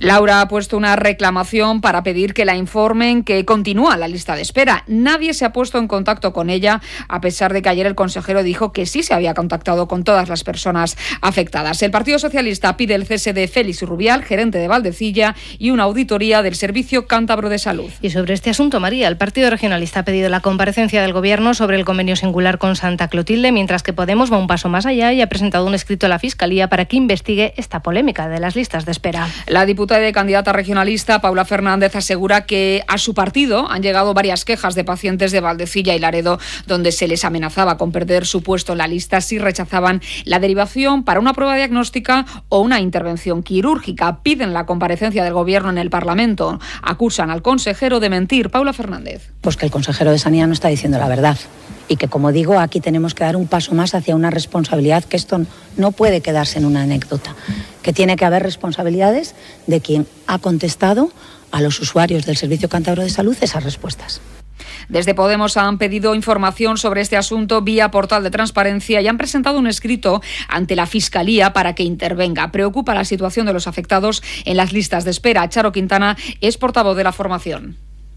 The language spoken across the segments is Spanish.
Laura ha puesto una reclamación para pedir que la informen que continúa la lista de espera. Nadie se ha puesto en contacto con ella, a pesar de que ayer el consejero dijo que sí se había contactado con todas las personas afectadas. El Partido Socialista pide el cese de Félix Rubial, gerente de Valdecilla, y una auditoría del Servicio Cántabro de Salud. Y sobre este asunto, María, el Partido Regionalista ha pedido la comparecencia del Gobierno sobre el convenio singular con Santa Clotilde, mientras que Podemos va un paso más allá y ha presentado un escrito a la Fiscalía para que investigue esta polémica de las listas de espera. La diputada y candidata regionalista Paula Fernández asegura que a su partido han llegado varias quejas de pacientes de Valdecilla y Laredo, donde se les amenazaba con perder su puesto en la lista si rechazaban la derivación para una prueba diagnóstica o una intervención quirúrgica. Piden la comparecencia del Gobierno en el Parlamento. Acusan al consejero de mentir. Paula Fernández. Pues que el consejero de Sanidad no está diciendo la verdad. Y que, como digo, aquí tenemos que dar un paso más hacia una responsabilidad, que esto no puede quedarse en una anécdota, que tiene que haber responsabilidades de quien ha contestado a los usuarios del Servicio Cántabro de Salud esas respuestas. Desde Podemos han pedido información sobre este asunto vía portal de transparencia y han presentado un escrito ante la Fiscalía para que intervenga. Preocupa la situación de los afectados en las listas de espera. Charo Quintana es portavoz de la formación.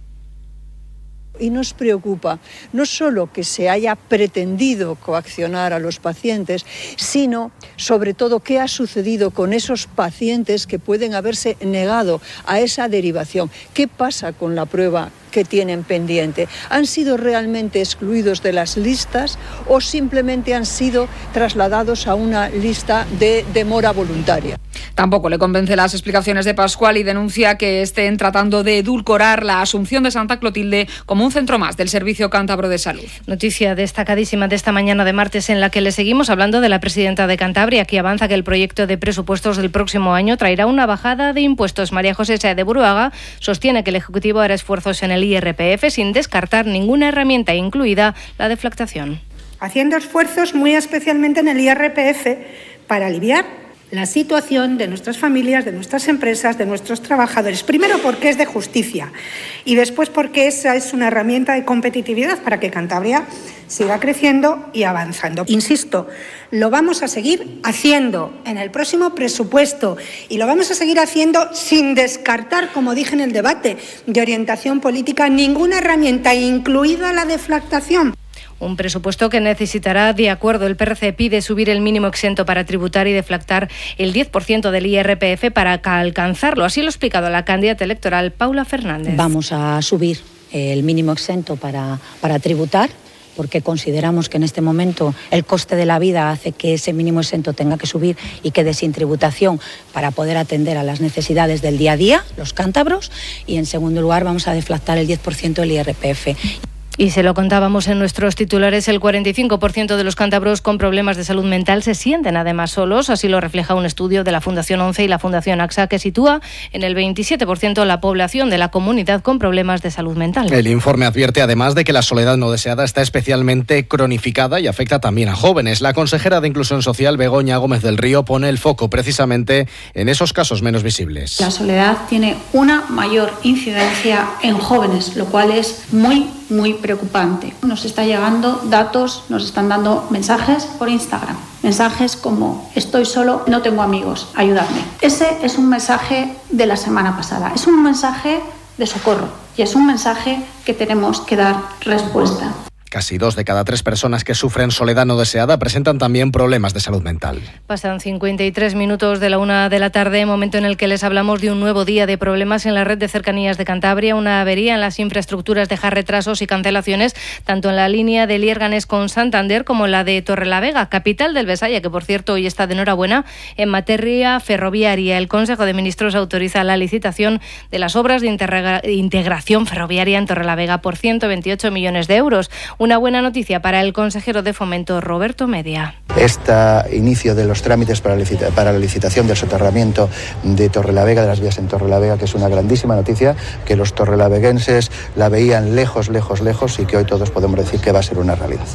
Y nos preocupa no solo que se haya pretendido coaccionar a los pacientes, sino sobre todo qué ha sucedido con esos pacientes que pueden haberse negado a esa derivación. ¿Qué pasa con la prueba que tienen pendiente? ¿Han sido realmente excluidos de las listas o simplemente han sido trasladados a una lista de demora voluntaria? Tampoco le convence las explicaciones de Pascual y denuncia que estén tratando de edulcorar la asunción de Santa Clotilde como un centro más del Servicio Cántabro de Salud. Noticia destacadísima de esta mañana de martes en la que le seguimos hablando de la presidenta de Cantabria, que avanza que el proyecto de presupuestos del próximo año traerá una bajada de impuestos. María José Sáez de Buruaga sostiene que el Ejecutivo hará esfuerzos en el IRPF sin descartar ninguna herramienta, incluida la deflactación. Haciendo esfuerzos muy especialmente en el IRPF para aliviar la situación de nuestras familias, de nuestras empresas, de nuestros trabajadores. Primero porque es de justicia y después porque esa es una herramienta de competitividad para que Cantabria siga creciendo y avanzando. Insisto, lo vamos a seguir haciendo en el próximo presupuesto y lo vamos a seguir haciendo sin descartar, como dije en el debate de orientación política, ninguna herramienta, incluida la deflactación. Un presupuesto que necesitará, de acuerdo, el PRC pide subir el mínimo exento para tributar y deflactar el 10% del IRPF para alcanzarlo. Así lo ha explicado la candidata electoral Paula Fernández. Vamos a subir el mínimo exento para tributar, porque consideramos que en este momento el coste de la vida hace que ese mínimo exento tenga que subir y quede sin tributación para poder atender a las necesidades del día a día, los cántabros, y en segundo lugar vamos a deflactar el 10% del IRPF. Y se lo contábamos en nuestros titulares, el 45% de los cántabros con problemas de salud mental se sienten además solos. Así lo refleja un estudio de la Fundación 11 y la Fundación AXA, que sitúa en el 27% la población de la comunidad con problemas de salud mental. El informe advierte además de que la soledad no deseada está especialmente cronificada y afecta también a jóvenes. La consejera de Inclusión Social, Begoña Gómez del Río, pone el foco precisamente en esos casos menos visibles. La soledad tiene una mayor incidencia en jóvenes, lo cual es muy preocupante. Nos está llegando datos, nos están dando mensajes por Instagram. Mensajes como: estoy solo, no tengo amigos, ayudadme. Ese es un mensaje de la semana pasada. Es un mensaje de socorro y es un mensaje que tenemos que dar respuesta. Casi 2 de cada 3 personas que sufren soledad no deseada presentan también problemas de salud mental. Pasan 53 minutos de la 1 de la tarde, momento en el que les hablamos de un nuevo día de problemas en la red de cercanías de Cantabria. Una avería en las infraestructuras deja retrasos y cancelaciones, tanto en la línea de Lierganes con Santander como en la de Torrelavega, capital del Besaya, que por cierto hoy está de enhorabuena en materia ferroviaria. El Consejo de Ministros autoriza la licitación de las obras de integración ferroviaria en Torrelavega por 128 millones de euros. Una buena noticia para el consejero de Fomento, Roberto Media. Este inicio de los trámites para la licitación del soterramiento de Torrelavega, de las vías en Torrelavega, que es una grandísima noticia, que los torrelaveguenses la veían lejos y que hoy todos podemos decir que va a ser una realidad.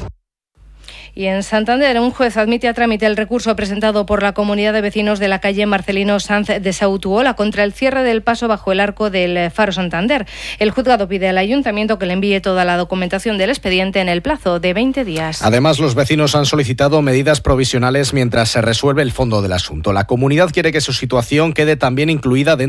Y en Santander, un juez admite a trámite el recurso presentado por la comunidad de vecinos de la calle Marcelino Sanz de Sautuola contra el cierre del paso bajo el arco del Faro Santander. El juzgado pide al ayuntamiento que le envíe toda la documentación del expediente en el plazo de 20 días. Además, los vecinos han solicitado medidas provisionales mientras se resuelve el fondo del asunto. La comunidad quiere que su situación quede también incluida dentro